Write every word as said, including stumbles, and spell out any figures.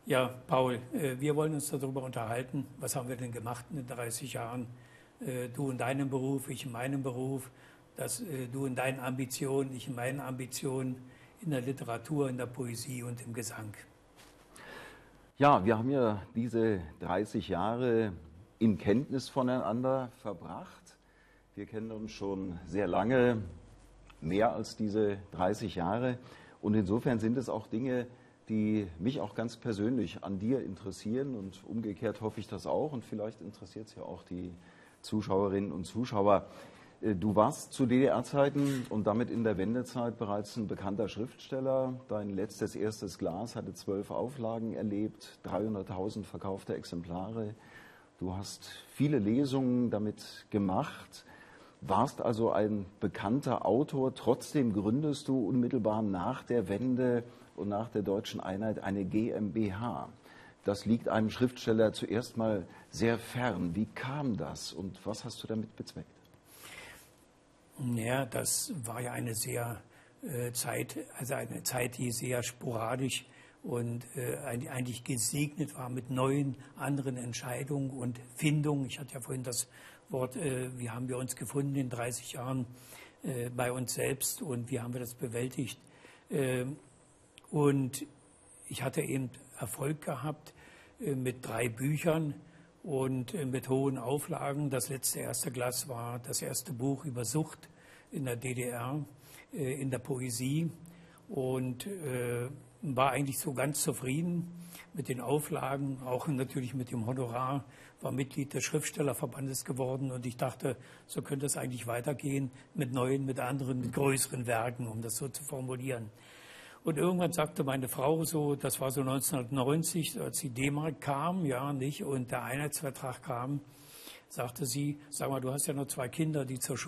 Ja, Paul, äh, wir wollen uns darüber unterhalten, was haben wir denn gemacht in den dreißig Jahren? Äh, Du in deinem Beruf, ich in meinem Beruf, dass äh, du in deinen Ambitionen, ich in meinen Ambitionen, in der Literatur, in der Poesie und im Gesang. Ja, wir haben ja diese dreißig Jahre in Kenntnis voneinander verbracht. Wir kennen uns schon sehr lange, mehr als diese dreißig Jahre. Und insofern sind es auch Dinge, die mich auch ganz persönlich an dir interessieren. Und umgekehrt hoffe ich das auch. Und vielleicht interessiert es ja auch die Zuschauerinnen und Zuschauer. Du warst zu D D R-Zeiten und damit in der Wendezeit bereits ein bekannter Schriftsteller. Dein letztes erstes Glas hatte zwölf Auflagen erlebt, dreihunderttausend verkaufte Exemplare. Du hast viele Lesungen damit gemacht, warst also ein bekannter Autor. Trotzdem gründest du unmittelbar nach der Wende und nach der deutschen Einheit eine GmbH. Das liegt einem Schriftsteller zuerst mal sehr fern. Wie kam das und was hast du damit bezweckt? Ja, das war ja eine sehr äh, Zeit, also eine Zeit, die sehr sporadisch und äh, eigentlich gesegnet war mit neuen, anderen Entscheidungen und Findungen. Ich hatte ja vorhin das Wort, äh, wie haben wir uns gefunden in dreißig Jahren äh, bei uns selbst und wie haben wir das bewältigt. Äh, und ich hatte eben Erfolg gehabt äh, mit drei Büchern und äh, mit hohen Auflagen. Das letzte erste Glas war das erste Buch über Sucht in der D D R, äh, in der Poesie und äh, war eigentlich so ganz zufrieden mit den Auflagen, auch natürlich mit dem Honorar, war Mitglied des Schriftstellerverbandes geworden und ich dachte, so könnte es eigentlich weitergehen mit neuen, mit anderen, mit größeren Werken, um das so zu formulieren. Und irgendwann sagte meine Frau so, das war so neunzehnhundertneunzig, als die D-Mark kam, ja, nicht, und der Einheitsvertrag kam, sagte sie, sag mal, du hast ja noch zwei Kinder, die zur Schule